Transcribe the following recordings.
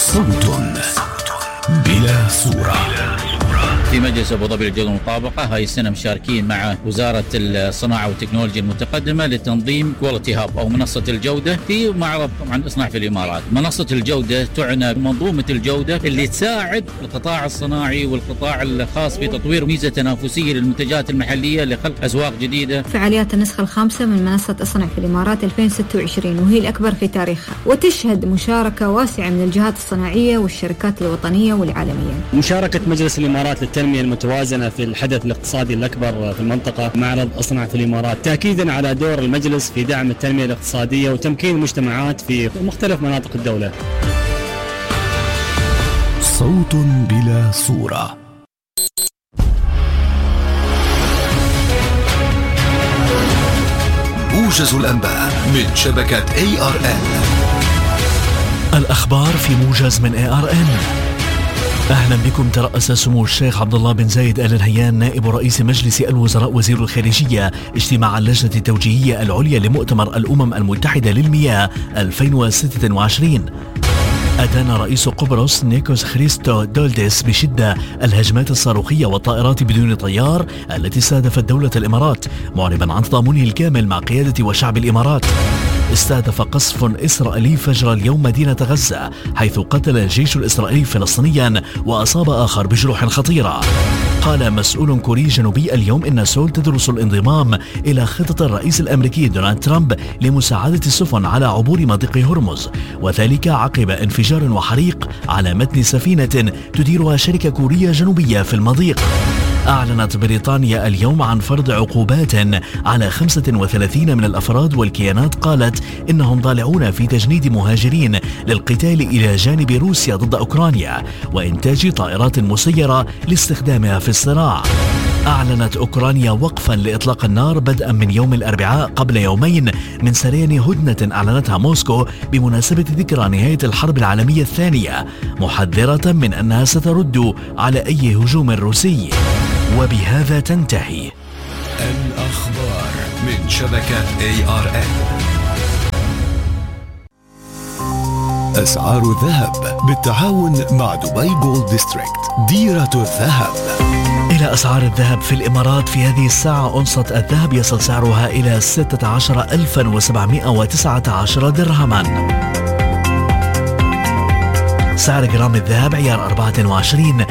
صوت بلا صورة. في مجلس أبو ظبي للجودة والمطابقة هاي السنة مشاركين مع وزارة الصناعة والتكنولوجيا المتقدمة لتنظيم كواليتي هاب أو منصة الجودة في معرض طبعا اصنع في الإمارات. منصة الجودة تعنى بمنظومة الجودة اللي تساعد القطاع الصناعي والقطاع الخاص في تطوير ميزة تنافسية للمنتجات المحلية لخلق أسواق جديدة. فعاليات النسخة الخامسة من منصة اصنع في الإمارات 2026 وهي الأكبر في تاريخها، وتشهد مشاركة واسعة من الجهات الصناعية والشركات الوطنية والعالمية. مشاركة مجلس الإمارات للتنمية المتوازنة في الحدث الاقتصادي الأكبر في المنطقة معرض أصنع في الإمارات، تأكيدا على دور المجلس في دعم التنمية الاقتصادية وتمكين المجتمعات في مختلف مناطق الدولة. صوت بلا صورة. موجز الأنباء من شبكة ARN. الأخبار في موجز من ARN. أهلا بكم. ترأس سمو الشيخ عبد الله بن زايد آل نهيان نائب رئيس مجلس الوزراء وزير الخارجية اجتماع اللجنة التوجيهية العليا لمؤتمر الأمم المتحدة للمياه 2026. أدان رئيس قبرص نيكوس خريستو دولديس بشدة الهجمات الصاروخية والطائرات بدون طيار التي استهدفت دولة الإمارات، معربا عن تضامنه الكامل مع قيادة وشعب الإمارات. استهدف قصف إسرائيلي فجر اليوم مدينة غزة، حيث قتل الجيش الإسرائيلي فلسطينيا وأصاب آخر بجروح خطيرة. قال مسؤول كوري جنوبي اليوم إن سول تدرس الانضمام إلى خطة الرئيس الأمريكي دونالد ترامب لمساعدة السفن على عبور مضيق هرمز، وذلك عقب انفجار وحريق على متن سفينة تديرها شركة كورية جنوبية في المضيق. أعلنت بريطانيا اليوم عن فرض عقوبات على 35 من الأفراد والكيانات قالت إنهم ضالعون في تجنيد مهاجرين للقتال إلى جانب روسيا ضد أوكرانيا وإنتاج طائرات مسيرة لاستخدامها في الصراع. أعلنت أوكرانيا وقفا لإطلاق النار بدءا من يوم الأربعاء قبل يومين من سريان هدنة أعلنتها موسكو بمناسبة ذكرى نهاية الحرب العالمية الثانية، محذرة من أنها سترد على أي هجوم روسي. وبهذا تنتهي الأخبار من شبكة ARN. أسعار الذهب بالتعاون مع دبي جولد ديستريكت ديرة الذهب. إلى أسعار الذهب في الإمارات في هذه الساعة. أونصة الذهب يصل سعرها إلى 16,719 درهما. سعر جرام الذهب عيار 24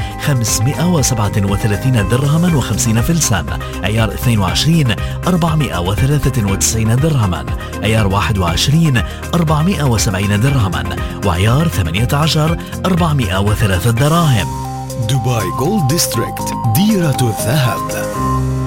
537 درهما و50 فلسا، عيار 22 493 درهما، عيار 21 470 درهما، وعيار 18 403 دراهم. دبي جولد ديستريكت ديرة الذهب.